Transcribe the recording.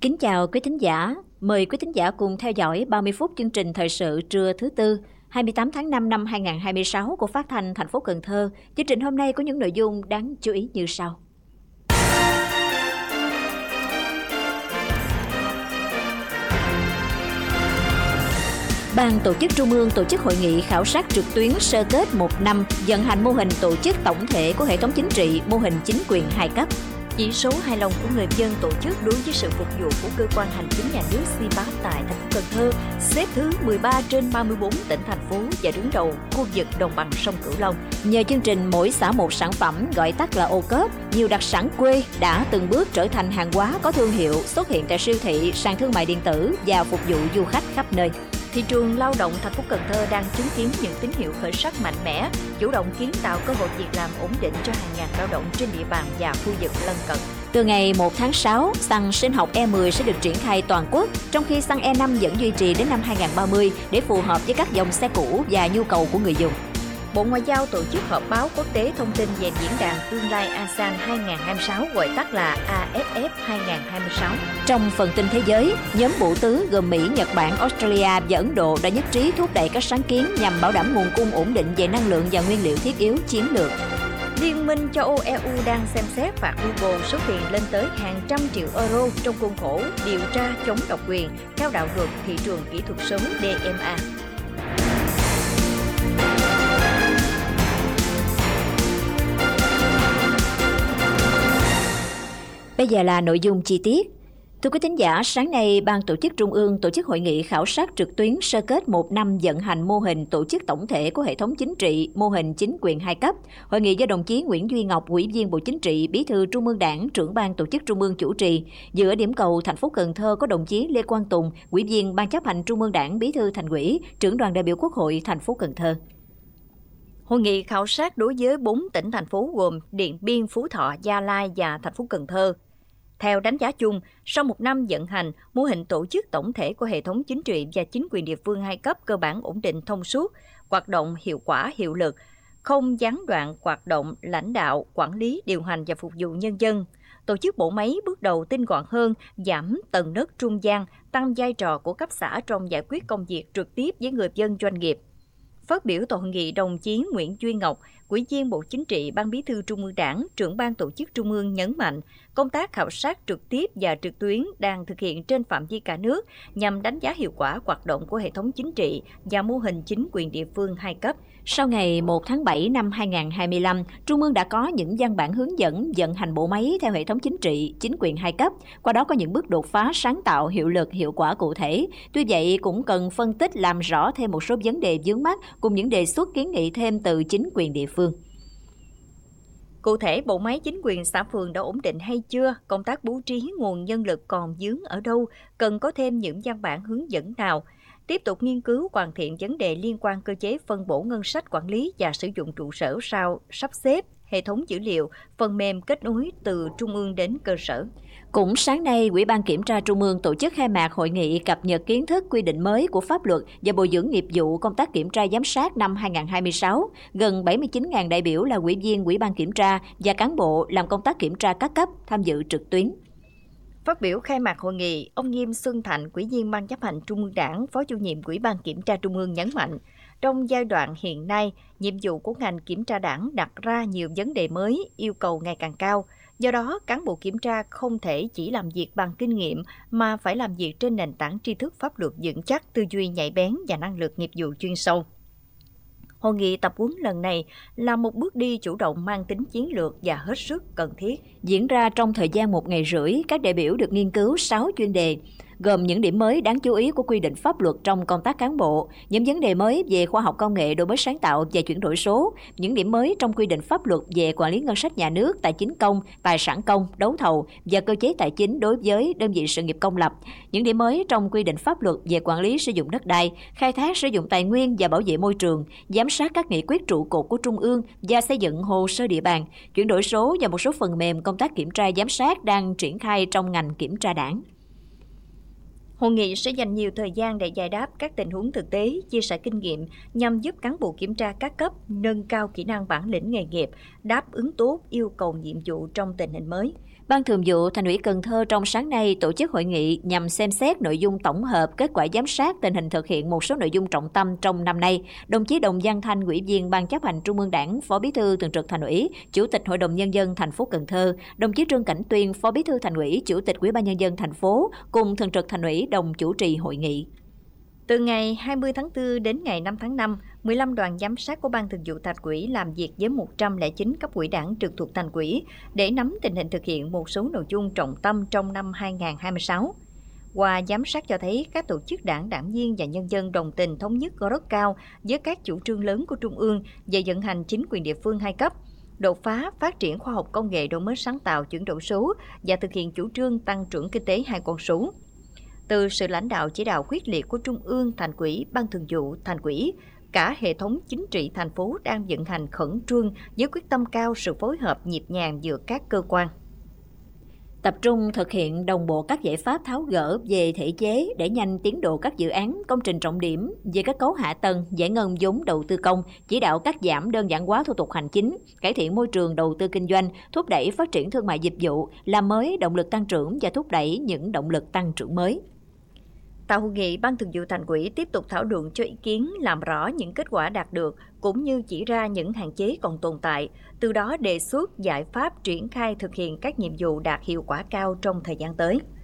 Kính chào quý thính giả, mời quý thính giả cùng theo dõi 30 phút chương trình thời sự trưa thứ Tư, 28 tháng 5 năm 2026 của Phát thanh thành phố Cần Thơ. Chương trình hôm nay có những nội dung đáng chú ý như sau. Ban tổ chức Trung ương tổ chức hội nghị khảo sát trực tuyến sơ kết 1 năm vận hành mô hình tổ chức tổng thể của hệ thống chính trị, mô hình chính quyền 2 cấp. Chỉ số hài lòng của người dân tổ chức đối với sự phục vụ của cơ quan hành chính nhà nước CPAP tại thành phố Cần Thơ xếp thứ 13 trên 34 tỉnh thành phố và đứng đầu khu vực đồng bằng sông Cửu Long. Nhờ chương trình mỗi xã một sản phẩm gọi tắt là OCOP, nhiều đặc sản quê đã từng bước trở thành hàng hóa có thương hiệu xuất hiện tại siêu thị, sàn thương mại điện tử và phục vụ du khách khắp nơi. Thị trường lao động thành phố Cần Thơ đang chứng kiến những tín hiệu khởi sắc mạnh mẽ, chủ động kiến tạo cơ hội việc làm ổn định cho hàng ngàn lao động trên địa bàn và khu vực lân cận. Từ ngày 1 tháng 6, xăng sinh học E10 sẽ được triển khai toàn quốc, trong khi xăng E5 vẫn duy trì đến năm 2030 để phù hợp với các dòng xe cũ và nhu cầu của người dùng. Bộ Ngoại giao tổ chức họp báo quốc tế thông tin về diễn đàn tương lai ASEAN 2026, gọi tắt là AFF 2026. Trong phần tin thế giới, nhóm bộ tứ gồm Mỹ, Nhật Bản, Australia và Ấn Độ đã nhất trí thúc đẩy các sáng kiến nhằm bảo đảm nguồn cung ổn định về năng lượng và nguyên liệu thiết yếu chiến lược. Liên minh châu Âu EU đang xem xét phạt Google số tiền lên tới hàng trăm triệu euro trong khuôn khổ điều tra chống độc quyền theo đạo luật thị trường kỹ thuật số DMA. Bây giờ là nội dung chi tiết. Thưa quý thính giả, sáng nay, Ban tổ chức Trung ương tổ chức hội nghị khảo sát trực tuyến sơ kết 1 năm vận hành mô hình tổ chức tổng thể của hệ thống chính trị, mô hình chính quyền 2 cấp. Hội nghị do đồng chí Nguyễn Duy Ngọc, Ủy viên Bộ Chính trị, Bí thư Trung ương Đảng, trưởng Ban tổ chức Trung ương chủ trì. Giữa điểm cầu thành phố Cần Thơ có đồng chí Lê Quang Tùng, Ủy viên Ban chấp hành Trung ương Đảng, Bí thư Thành ủy, trưởng đoàn đại biểu Quốc hội thành phố Cần Thơ. Hội nghị khảo sát đối với 4 tỉnh thành phố gồm Điện Biên, Phú Thọ, Gia Lai và thành phố Cần Thơ. Theo đánh giá chung, sau 1 năm vận hành, mô hình tổ chức tổng thể của hệ thống chính trị và chính quyền địa phương 2 cấp cơ bản ổn định thông suốt, hoạt động hiệu quả hiệu lực, không gián đoạn hoạt động lãnh đạo, quản lý, điều hành và phục vụ nhân dân. Tổ chức bộ máy bước đầu tinh gọn hơn, giảm tầng nấc trung gian, tăng vai trò của cấp xã trong giải quyết công việc trực tiếp với người dân doanh nghiệp. Phát biểu tại hội nghị, đồng chí Nguyễn Duy Ngọc, Ủy viên Bộ Chính trị, Ban Bí thư Trung ương Đảng, trưởng Ban tổ chức Trung ương nhấn mạnh, công tác khảo sát trực tiếp và trực tuyến đang thực hiện trên phạm vi cả nước nhằm đánh giá hiệu quả hoạt động của hệ thống chính trị và mô hình chính quyền địa phương 2 cấp. Sau ngày 1 tháng 7 năm 2025, Trung ương đã có những văn bản hướng dẫn vận hành bộ máy theo hệ thống chính trị, chính quyền 2 cấp, qua đó có những bước đột phá sáng tạo, hiệu lực, hiệu quả cụ thể. Tuy vậy, cũng cần phân tích làm rõ thêm một số vấn đề vướng mắc cùng những đề xuất kiến nghị thêm từ chính quyền địa phương. Cụ thể, bộ máy chính quyền xã phường đã ổn định hay chưa? Công tác bố trí nguồn nhân lực còn vướng ở đâu? Cần có thêm những văn bản hướng dẫn nào? Tiếp tục nghiên cứu hoàn thiện vấn đề liên quan cơ chế phân bổ ngân sách quản lý và sử dụng trụ sở sao sắp xếp hệ thống dữ liệu, phần mềm kết nối từ trung ương đến cơ sở. Cũng sáng nay, Ủy ban Kiểm tra Trung ương tổ chức khai mạc hội nghị cập nhật kiến thức quy định mới của pháp luật và bồi dưỡng nghiệp vụ công tác kiểm tra giám sát năm 2026. Gần 79.000 đại biểu là ủy viên Ủy ban Kiểm tra và cán bộ làm công tác kiểm tra các cấp tham dự trực tuyến. Phát biểu khai mạc hội nghị, ông Nghiêm Xuân Thạnh, Ủy viên Ban chấp hành Trung ương Đảng, Phó chủ nhiệm Ủy ban Kiểm tra Trung ương nhấn mạnh, trong giai đoạn hiện nay, nhiệm vụ của ngành kiểm tra Đảng đặt ra nhiều vấn đề mới, yêu cầu ngày càng cao. Do đó, cán bộ kiểm tra không thể chỉ làm việc bằng kinh nghiệm mà phải làm việc trên nền tảng tri thức pháp luật vững chắc, tư duy nhạy bén và năng lực nghiệp vụ chuyên sâu. Hội nghị tập huấn lần này là một bước đi chủ động mang tính chiến lược và hết sức cần thiết. Diễn ra trong thời gian 1 ngày rưỡi, các đại biểu được nghiên cứu 6 chuyên đề, gồm những điểm mới đáng chú ý của quy định pháp luật trong công tác cán bộ, những vấn đề mới về khoa học công nghệ, đổi mới sáng tạo và chuyển đổi số, những điểm mới trong quy định pháp luật về quản lý ngân sách nhà nước, tài chính công, tài sản công, đấu thầu và cơ chế tài chính đối với đơn vị sự nghiệp công lập, những điểm mới trong quy định pháp luật về quản lý sử dụng đất đai, khai thác sử dụng tài nguyên và bảo vệ môi trường, giám sát các nghị quyết trụ cột của Trung ương và xây dựng hồ sơ địa bàn, chuyển đổi số và một số phần mềm công tác kiểm tra giám sát đang triển khai trong ngành kiểm tra Đảng. Hội nghị sẽ dành nhiều thời gian để giải đáp các tình huống thực tế, chia sẻ kinh nghiệm nhằm giúp cán bộ kiểm tra các cấp nâng cao kỹ năng bản lĩnh nghề nghiệp, đáp ứng tốt yêu cầu nhiệm vụ trong tình hình mới. Ban Thường vụ Thành ủy Cần Thơ trong sáng nay tổ chức hội nghị nhằm xem xét nội dung tổng hợp kết quả giám sát tình hình thực hiện một số nội dung trọng tâm trong năm nay. Đồng chí Đồng Văn Thanh, Ủy viên Ban Chấp hành Trung ương Đảng, Phó Bí thư Thường trực Thành ủy, Chủ tịch Hội đồng Nhân dân thành phố Cần Thơ, đồng chí Trương Cảnh Tuyên, Phó Bí thư Thành ủy, Chủ tịch Ủy ban Nhân dân thành phố cùng Thường trực Thành ủy đồng chủ trì hội nghị. Từ ngày 20 tháng 4 đến ngày 5 tháng 5, 15 đoàn giám sát của Ban Thường vụ Thành ủy làm việc với 109 cấp ủy đảng trực thuộc Thành ủy để nắm tình hình thực hiện một số nội dung trọng tâm trong năm 2026. Qua giám sát cho thấy các tổ chức đảng, đảng viên và nhân dân đồng tình thống nhất rất cao với các chủ trương lớn của Trung ương về vận hành chính quyền địa phương hai cấp, đột phá phát triển khoa học công nghệ, đổi mới sáng tạo, chuyển đổi số và thực hiện chủ trương tăng trưởng kinh tế hai con số. Từ sự lãnh đạo chỉ đạo quyết liệt của Trung ương, Thành ủy, Ban Thường vụ, Thành ủy, cả hệ thống chính trị thành phố đang vận hành khẩn trương với quyết tâm cao, sự phối hợp nhịp nhàng giữa các cơ quan. Tập trung thực hiện đồng bộ các giải pháp tháo gỡ về thể chế để nhanh tiến độ các dự án, công trình trọng điểm về kết cấu hạ tầng, giải ngân vốn đầu tư công, chỉ đạo cắt giảm đơn giản hóa thủ tục hành chính, cải thiện môi trường đầu tư kinh doanh, thúc đẩy phát triển thương mại dịch vụ, làm mới động lực tăng trưởng và thúc đẩy những động lực tăng trưởng mới. Tại hội nghị, Ban Thường vụ Thành ủy tiếp tục thảo luận cho ý kiến, làm rõ những kết quả đạt được, cũng như chỉ ra những hạn chế còn tồn tại, từ đó đề xuất giải pháp triển khai thực hiện các nhiệm vụ đạt hiệu quả cao trong thời gian tới.